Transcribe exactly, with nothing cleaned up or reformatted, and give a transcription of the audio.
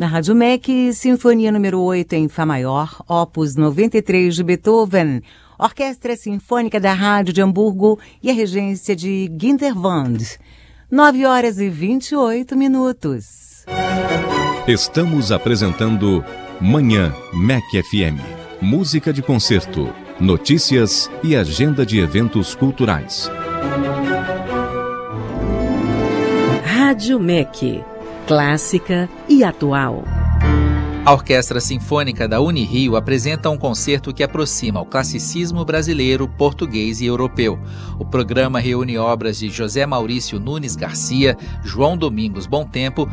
Na Rádio M E C, Sinfonia número oito em Fá maior, Opus noventa e três de Beethoven, Orquestra Sinfônica da Rádio de Hamburgo e a regência de Ginterwand. nove horas e vinte e oito minutos. Estamos apresentando Manhã M E C F M. Música de concerto, notícias e agenda de eventos culturais. Rádio M E C, clássica e atual. A Orquestra Sinfônica da Unirio apresenta um concerto que aproxima o classicismo brasileiro, português e europeu. O programa reúne obras de José Maurício Nunes Garcia, João Domingos Bom Tempo